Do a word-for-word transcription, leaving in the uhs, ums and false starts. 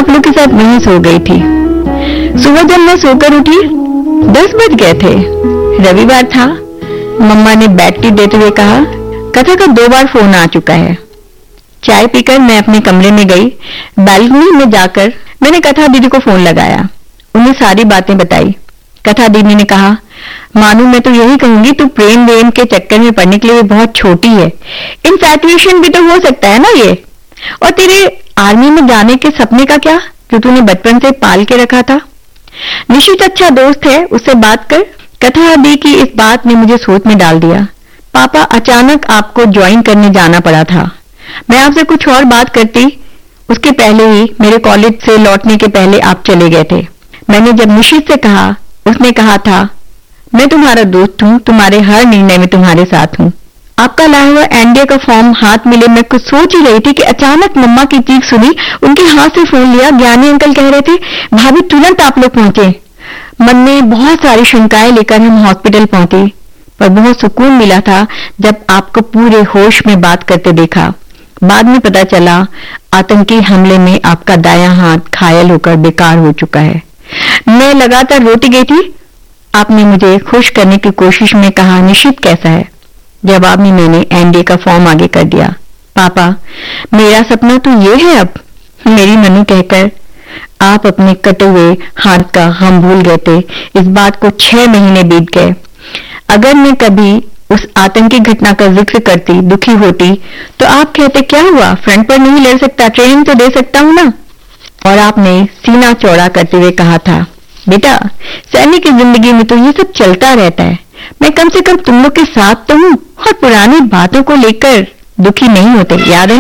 आप लोग के साथ वहीं सो गई थी। सुबह जब मैं सोकर उठी दस बज गए थे। रविवार था। मम्मा ने बैटरी देते हुए कहा, कथा का दो बार फोन आ चुका है। चाय पीकर मैं अपने कमरे में गई। बालकनी में जाकर मैंने कथा दीदी को फोन लगाया, उन्हें सारी बातें बताई। कथा दीदी ने कहा, मानू मैं तो यही कहूंगी तू प्रेम वेम के चक्कर में पड़ने के लिए बहुत छोटी है। इनफैक्चुएशन भी तो हो सकता है ना ये। और तेरे आर्मी में जाने के सपने का क्या, जो तूने बचपन से पाल के रखा था? निशित अच्छा दोस्त है, उससे बात कर। कथा दी की इस बात ने मुझे सोच में डाल दिया। पापा, अचानक आपको ज्वाइन करने जाना पड़ा था। मैं आपसे कुछ और बात करती, उसके पहले ही मेरे कॉलेज से लौटने के पहले आप चले गए थे। मैंने जब निशित से कहा, उसने कहा था मैं तुम्हारा दोस्त हूं, तुम्हारे हर निर्णय में तुम्हारे साथ हूं। आपका लाया हुआ एनडीए का फॉर्म हाथ मिले मैं कुछ सोच ही रही थी कि अचानक मम्मा की चीख सुनी। उनके हाथ से फोन लिया। ज्ञानी अंकल कह रहे थे, भाभी तुरंत आप लोग पहुंचे। मन में बहुत सारी शंकाएं लेकर हम हॉस्पिटल पहुंचे, पर बहुत सुकून मिला था जब आपको पूरे होश में बात करते देखा। बाद में पता चला आतंकी हमले में आपका दायां हाथ घायल होकर बेकार हो चुका है। मैं लगातार रोती गई थी। आपने मुझे खुश करने की कोशिश में कहा, निशित कैसा है? जवाब में मैंने एनडीए का फॉर्म आगे कर दिया। पापा, मेरा सपना तो ये है अब, मेरी मनु कहकर आप अपने कटे हुए हाथ का हम भूल गए थे। इस बात को छह महीने बीत गए। अगर मैं कभी उस आतंकी घटना का जिक्र करती, दुखी होती, तो आप कहते क्या हुआ, फ्रंट पर नहीं लड़ सकता, ट्रेनिंग तो दे सकता हूं ना। और आपने सीना चौड़ा करते हुए कहा था, बेटा सैनिक की जिंदगी में तो ये सब चलता रहता है, मैं कम से कम तुम लोग के साथ तो हूं और पुरानी बातों को लेकर दुखी नहीं होते, याद है?